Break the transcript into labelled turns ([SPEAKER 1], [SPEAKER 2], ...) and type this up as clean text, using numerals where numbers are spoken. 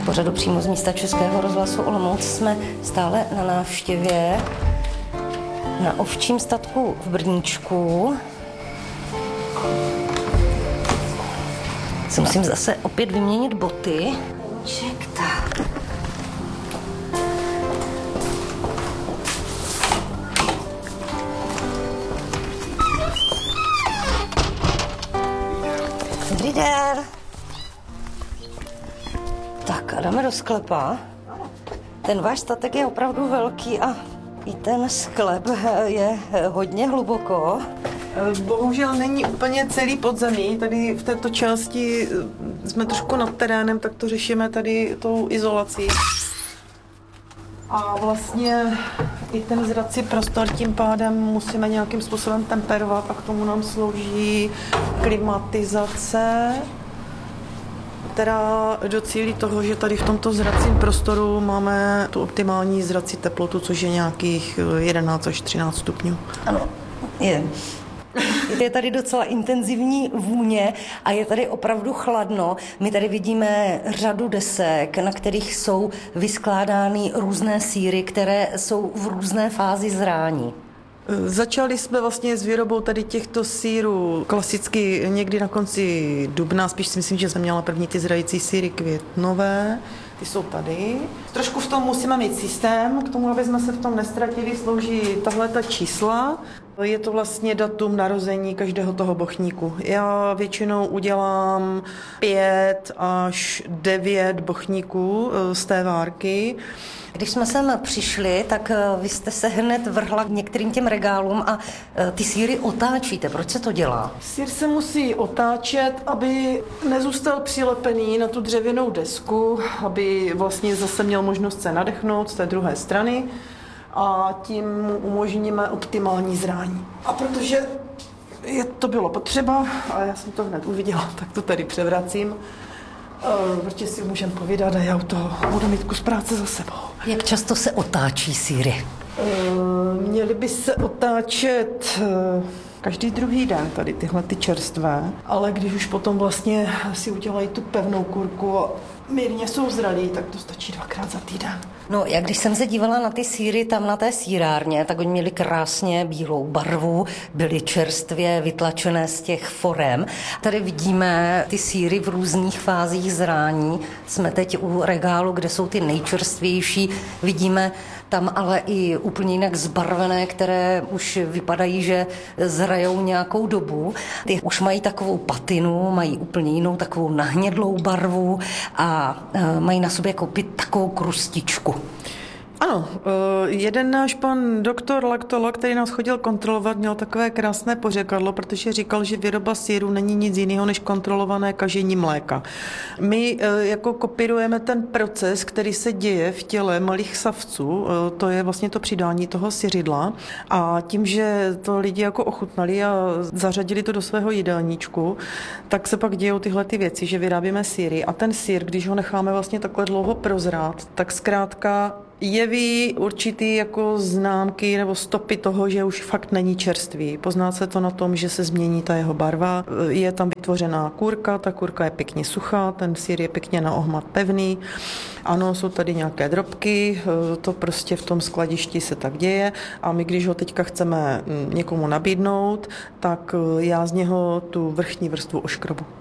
[SPEAKER 1] pořadu přímo z místa Českého rozhlasu Olomouc jsme stále na návštěvě na ovčím statku v Brníčku. Si musím zase opět vyměnit boty. Dobrý den. Tak a jdeme do sklepa. Ten váš statek je opravdu velký a i ten sklep je hodně hluboko.
[SPEAKER 2] Bohužel není úplně celý podzemí. Tady v této části jsme trošku nad terénem, tak to řešíme tady tou izolací. A vlastně i ten zrací prostor tím pádem musíme nějakým způsobem temperovat a k tomu nám slouží klimatizace, která docílí toho, že tady v tomto zracím prostoru máme tu optimální zrací teplotu, což je nějakých 11 až 13 stupňů.
[SPEAKER 1] Ano, je. Je tady docela intenzivní vůně a je tady opravdu chladno. My tady vidíme řadu desek, na kterých jsou vyskládány různé sýry, které jsou v různé fázi zrání.
[SPEAKER 2] Začali jsme vlastně s výrobou tady těchto sýrů klasicky někdy na konci dubna, spíš si myslím, že jsem měla první ty zrající sýry květnové. Ty jsou tady. Trošku v tom musíme mít systém, k tomu, aby jsme se v tom nestratili, slouží tahleta čísla. Je to vlastně datum narození každého toho bochníku. Já většinou udělám 5 až 9 bochníků z té várky.
[SPEAKER 1] Když jsme sem přišli, tak vy jste se hned vrhla k některým těm regálům a ty sýry otáčíte. Proč se to dělá?
[SPEAKER 2] Sýr se musí otáčet, aby nezůstal přilepený na tu dřevěnou desku, aby vlastně zase měl možnost se nadechnout z té druhé strany a tím umožníme optimální zrání. A protože to bylo potřeba a já jsem to hned uviděla, tak to tady převracím. Protože si můžeme povídat a já u toho budu mít kus práce za sebou.
[SPEAKER 1] Jak často se otáčí sýry?
[SPEAKER 2] Měly by se otáčet každý druhý den, tady tyhle ty čerstvé, ale když už potom vlastně si udělají tu pevnou kurku a mírně jsou zralí, tak to stačí 2krát za týden.
[SPEAKER 1] No, jak když jsem se dívala na ty sýry tam na té sýrárně, tak oni měli krásně bílou barvu, byly čerstvě vytlačené z těch forem. Tady vidíme ty sýry v různých fázích zrání. Jsme teď u regálu, kde jsou ty nejčerstvější. Vidíme tam ale i úplně jinak zbarvené, které už vypadají, že zrajou nějakou dobu. Ty už mají takovou patinu, mají úplně jinou takovou nahnědlou barvu a mají na sobě jako takovou krustičku.
[SPEAKER 2] Ano, jeden náš pan doktor laktolog, který nás chodil kontrolovat, měl takové krásné pořekadlo, protože říkal, že výroba sýru není nic jiného než kontrolované kažení mléka. My jako kopírujeme ten proces, který se děje v těle malých savců, to je vlastně to přidání toho syřidla a tím, že to lidi jako ochutnali a zařadili to do svého jídelníčku, tak se pak dějou tyhle ty věci, že vyrábíme sýry a ten sýr, když ho necháme vlastně takhle dlouho prozrát, tak zkrátka jeví určitý jako známky nebo stopy toho, že už fakt není čerstvý. Pozná se to na tom, že se změní ta jeho barva, je tam vytvořená kůrka, ta kůrka je pěkně suchá, ten sýr je pěkně na ohmat pevný. Ano, jsou tady nějaké drobky, to prostě v tom skladišti se tak děje a my, když ho teďka chceme někomu nabídnout, tak já z něho tu vrchní vrstvu oškrobu.